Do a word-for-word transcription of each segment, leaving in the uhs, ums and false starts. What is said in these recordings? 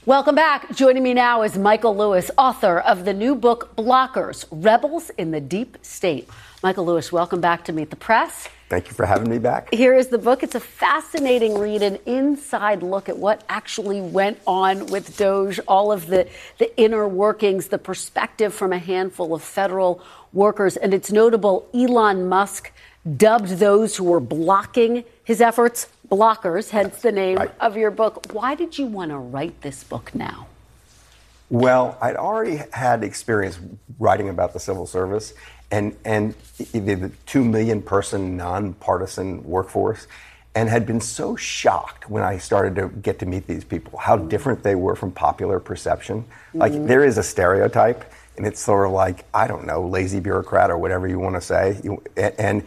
Welcome back. Joining me now is Michael Lewis, author of the new book, Blockers, Rebels in the Deep State. Michael Lewis, welcome back to Meet the Press. Thank you for having me back. Here is the book. It's a fascinating read, an inside look at what actually went on with Doge, all of the, the inner workings, the perspective from a handful of federal workers. And it's notable Elon Musk dubbed those who were blocking his efforts blockers, hence the name right. of your book. Why did you want to write this book now? Well, I'd already had experience writing about the civil service and, and the two million person nonpartisan workforce, and had been so shocked when I started to get to meet these people, how different they were from popular perception. Mm-hmm. Like, there is a stereotype, and it's sort of like, I don't know, lazy bureaucrat or whatever you want to say. And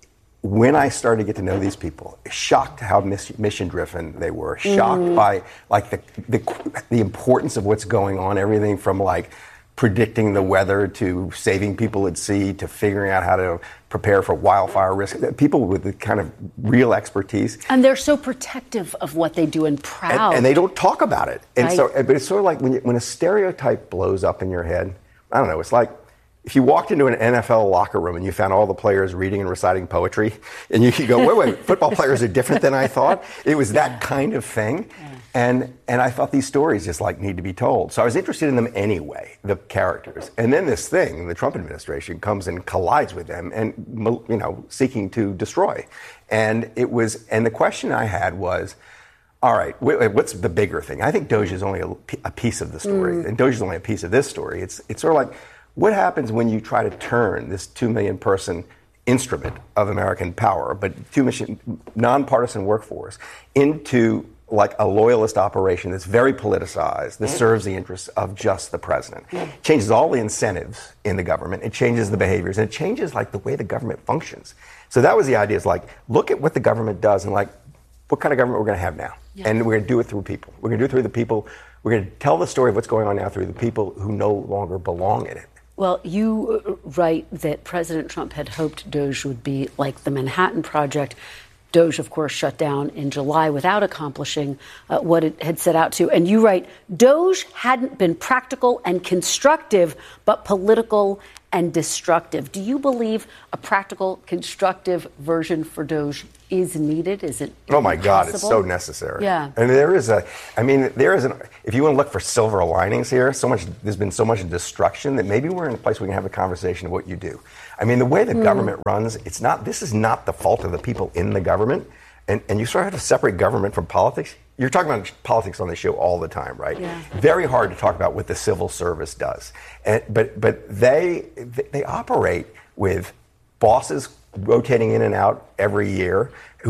when I started to get to know these people, shocked how mission-driven they were, shocked mm-hmm. by like the, the the importance of what's going on, everything from like predicting the weather to saving people at sea to figuring out how to prepare for wildfire risk. People with the kind of real expertise. And they're so protective of what they do and proud. And, and they don't talk about it. And right. so, but it's sort of like when you, when a stereotype blows up in your head, I don't know, it's like if you walked into an N F L locker room and you found all the players reading and reciting poetry, and you could go, wait, wait, football players are different than I thought. It was that yeah. kind of thing. Yeah. And and I thought these stories just like need to be told. So I was interested in them anyway, the characters. And then this thing, the Trump administration comes and collides with them and, you know, seeking to destroy. And it was, and the question I had was, all right, what's the bigger thing? I think Doge is only a, a piece of the story, mm. and Doge is only a piece of this story. It's it's sort of like, what happens when you try to turn this two million person instrument of American power, but two million nonpartisan workforce, into like a loyalist operation that's very politicized, that serves the interests of just the president? It changes all the incentives in the government. It changes the behaviors, and it changes like the way the government functions. So that was the idea, is like, look at what the government does and like, what kind of government we're going to have now. Yeah. And we're going to do it through people. We're going to do it through the people. We're going to tell the story of what's going on now through the people who no longer belong in it. Well, you write that President Trump had hoped Doge would be like the Manhattan Project. Doge, of course, shut down in July without accomplishing uh, what it had set out to. And you write, Doge hadn't been practical and constructive, but political and destructive. Do you believe a practical, constructive version for Doge is needed? Is it? Oh my God, it's so necessary. Yeah. And there is a, I mean, there is an, if you want to look for silver linings here, so much, there's been so much destruction that maybe we're in a place where we can have a conversation of what you do. I mean, the way the mm. government runs, it's not, this is not the fault of the people in the government. And, and you sort of have to separate government from politics. You're talking about politics on the show all the time, right? Yeah. Very hard to talk about what the civil service does. And, but but they they operate with bosses rotating in and out every year,